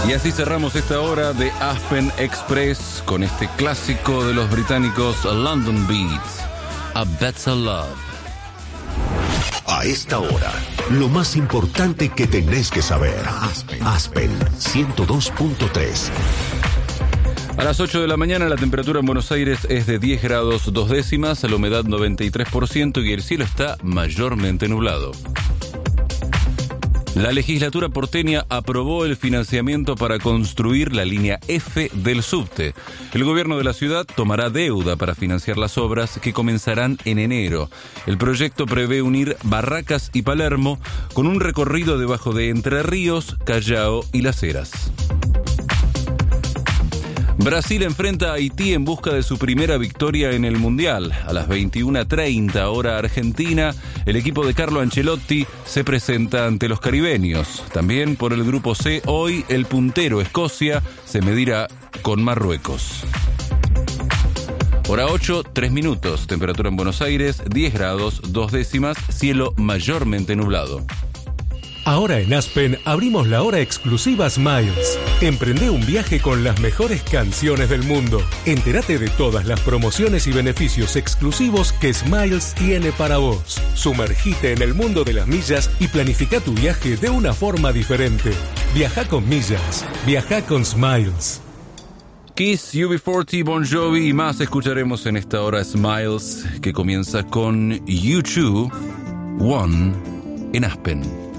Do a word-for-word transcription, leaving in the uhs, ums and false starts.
Y así cerramos esta hora de Aspen Express con este clásico de los británicos London Beats, A Better Love. A esta hora, lo más importante que tenés que saber. Aspen, Aspen ciento dos punto tres. A las ocho de la mañana la temperatura en Buenos Aires es de diez grados dos décimas, la humedad noventa y tres por ciento y el cielo está mayormente nublado. La legislatura porteña aprobó el financiamiento para construir la línea F del subte. El gobierno de la ciudad tomará deuda para financiar las obras que comenzarán en enero. El proyecto prevé unir Barracas y Palermo con un recorrido debajo de Entre Ríos, Callao y Las Heras. Brasil enfrenta a Haití en busca de su primera victoria en el Mundial. A las veintiuna treinta hora argentina, el equipo de Carlo Ancelotti se presenta ante los caribeños. También por el grupo C, hoy el puntero Escocia se medirá con Marruecos. Hora ocho, tres minutos. Temperatura en Buenos Aires, diez grados dos décimas, cielo mayormente nublado. Ahora en Aspen abrimos la hora exclusiva Smiles. Emprende un viaje con las mejores canciones del mundo. Entérate de todas las promociones y beneficios exclusivos que Smiles tiene para vos. Sumergite en el mundo de las millas y planifica tu viaje de una forma diferente. Viaja con millas. Viaja con Smiles. Kiss, U B cuarenta, Bon Jovi y más escucharemos en esta hora Smiles, que comienza con U dos, One en Aspen.